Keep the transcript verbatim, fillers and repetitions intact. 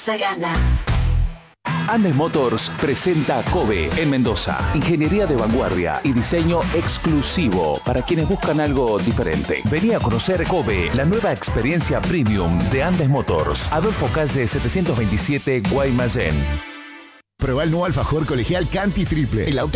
Sagana. Andes Motors presenta Kobe en Mendoza. Ingeniería de vanguardia y diseño exclusivo para quienes buscan algo diferente. Vení a conocer Kobe, la nueva experiencia premium de Andes Motors. Adolfo Calle setecientos veintisiete, Guaymallén. Probá el nuevo alfajor colegial Canti Triple. El auto